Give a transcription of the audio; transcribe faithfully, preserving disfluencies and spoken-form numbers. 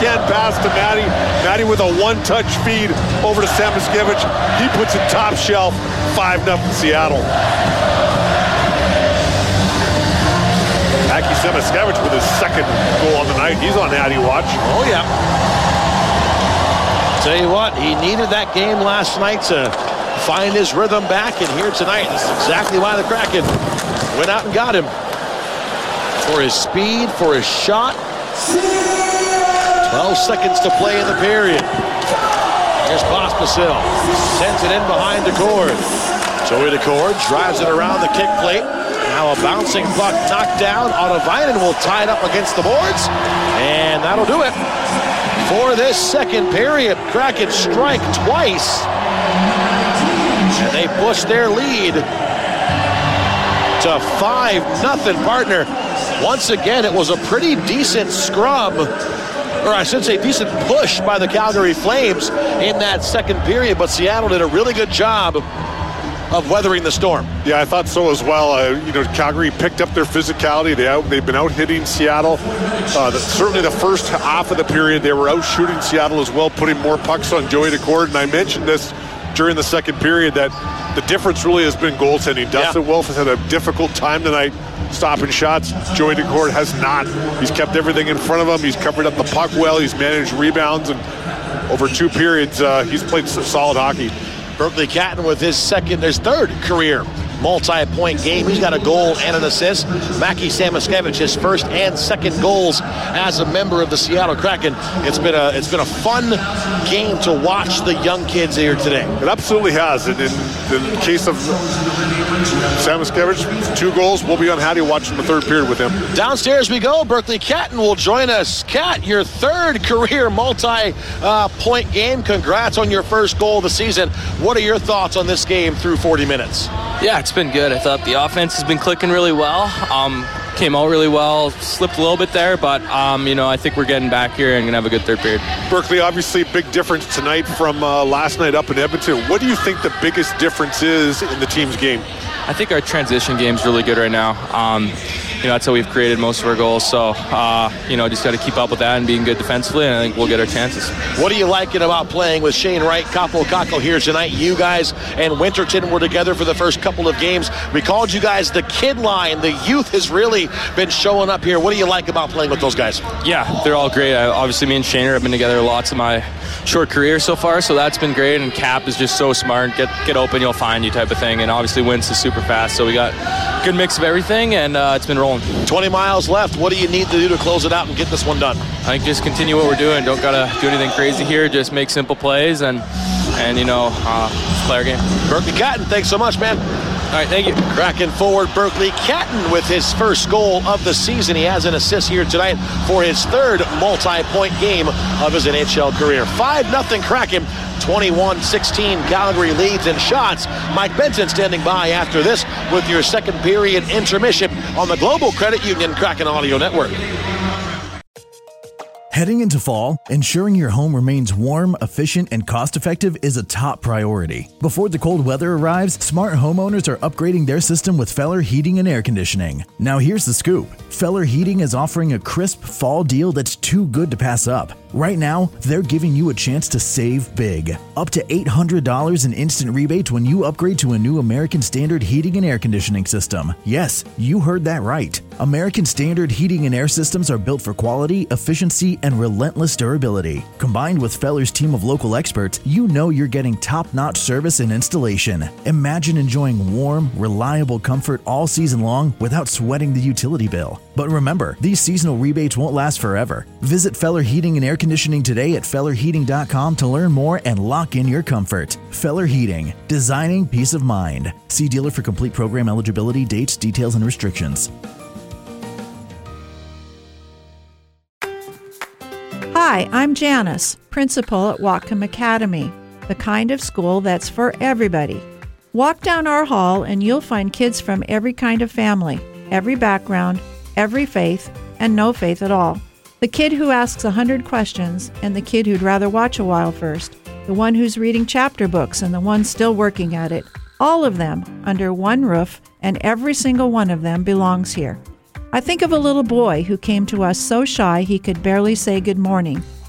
backhand pass to Matty. Matty with a one-touch feed over to Samoskevich. He puts it top shelf, five nothing Seattle. Mackie Samoskevich with his second goal on the night. He's on Natty watch. Oh, yeah. Tell you what, he needed that game last night to find his rhythm back, and here tonight, this is exactly why the Kraken went out and got him. For his speed, for his shot. twelve seconds to play in the period. Here's Pospisil. Sends it in behind Decord. Joey Decord drives it around the kick plate. Now a bouncing puck knocked down. Otavainen will tie it up against the boards. And that'll do it for this second period. Kraken strike twice. And they push their lead to five nothing, partner. Once again, it was a pretty decent scrum, or I should say decent push by the Calgary Flames in that second period, but Seattle did a really good job of weathering the storm. Yeah, I thought so as well. Uh, you know, Calgary picked up their physicality. They out, they've been out hitting Seattle. Uh, the, certainly the first half of the period, they were out shooting Seattle as well, putting more pucks on Joey Decord. And I mentioned this during the second period that the difference really has been goaltending. Dustin yeah. Wolf has had a difficult time tonight stopping shots. Joey Decord has not. He's kept everything in front of him. He's covered up the puck well. He's managed rebounds, and over two periods, uh, he's played some solid hockey. Berkeley Catton with his second, his third career multi-point game. He's got a goal and an assist. Mackie Samoskevich, his first and second goals as a member of the Seattle Kraken. It's been a it's been a fun game to watch the young kids here today. It absolutely has. And in the case of Samoskevich, two goals. We'll be on Hattie watching the third period with him. Downstairs we go. Berkeley Catton will join us. Cat, your third career multi-point uh, game. Congrats on your first goal of the season. What are your thoughts on this game through forty minutes? Yeah, it's been good. I thought the offense has been clicking really well. Um, came out really well. Slipped a little bit there, but um, you know, I think we're getting back here and gonna have a good third period. Berkeley, obviously, big difference tonight from uh, last night up in Edmonton. What do you think the biggest difference is in the team's game? I think our transition game is really good right now. Um, you know, that's how we've created most of our goals. So, uh, you know, just got to keep up with that and being good defensively, and I think we'll get our chances. What are you liking about playing with Shane Wright, Kaapo Kakko here tonight? You guys and Winterton were together for the first couple of games. We called you guys the kid line. The youth has really been showing up here. What do you like about playing with those guys? Yeah, they're all great. I, obviously, me and Shaner have been together lots of my short career so far, so that's been great. And Cap is just so smart. Get get open, you'll find you type of thing. And obviously, Wintz is super fast. So we got a good mix of everything, and uh, it's been rolling. twenty miles left. What do you need to do to close it out and get this one done? I think just continue what we're doing. Don't got to do anything crazy here. Just make simple plays and, and you know, uh, just play our game. Berkeley Catton, thanks so much, man. All right, thank you. Kraken forward Berkeley Catton with his first goal of the season. He has an assist here tonight for his third multi-point game of his N H L career. five nothing Kraken, twenty-one sixteen Calgary leads in shots. Mike Benson standing by after this with your second period intermission on the Global Credit Union Kraken Audio Network. Heading into fall, ensuring your home remains warm, efficient, and cost-effective is a top priority. Before the cold weather arrives, smart homeowners are upgrading their system with Feller Heating and Air Conditioning. Now here's the scoop. Feller Heating is offering a crisp fall deal that's too good to pass up. Right now, they're giving you a chance to save big. Up to eight hundred dollars in instant rebates when you upgrade to a new American Standard Heating and Air Conditioning system. Yes, you heard that right. American Standard Heating and Air Systems are built for quality, efficiency, and relentless durability. Combined with Feller's team of local experts, you know you're getting top-notch service and installation. Imagine enjoying warm, reliable comfort all season long without sweating the utility bill. But remember, these seasonal rebates won't last forever. Visit Feller Heating and Air Conditioning today at feller heating dot com to learn more and lock in your comfort. Feller Heating, designing peace of mind. See dealer for complete program eligibility, dates, details, and restrictions. Hi, I'm Janice, principal at Whatcom Academy, the kind of school that's for everybody. Walk down our hall and you'll find kids from every kind of family, every background, every faith, and no faith at all. The kid who asks a hundred questions and the kid who'd rather watch a while first, the one who's reading chapter books and the one still working at it, all of them under one roof, and every single one of them belongs here. I think of a little boy who came to us so shy he could barely say good morning.